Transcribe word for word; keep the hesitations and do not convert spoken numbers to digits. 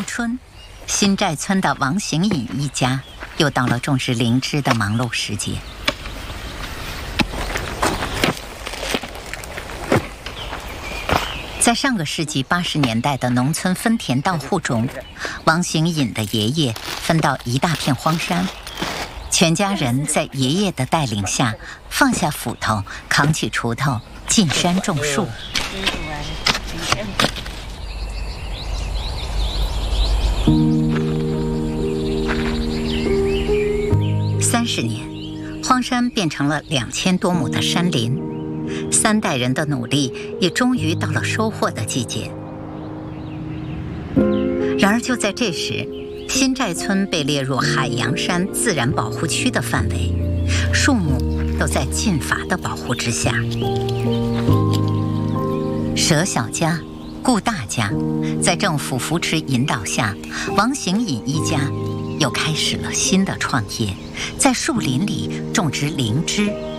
春，新寨村的王行隐一家又到了种植灵芝的忙碌时节。在上个世纪八十年代的农村分田到户中，王行隐的爷爷分到一大片荒山，全家人在爷爷的带领下放下斧头，扛起锄头进山种树。三十年，荒山变成了两千多亩的山林。三代人的努力也终于到了收获的季节。然而就在这时，新寨村被列入海洋山自然保护区的范围，树木都在禁伐的保护之下。舍小家顾大家，在政府扶持引导下，王行隐一家又开始了新的创业，在树林里种植灵芝、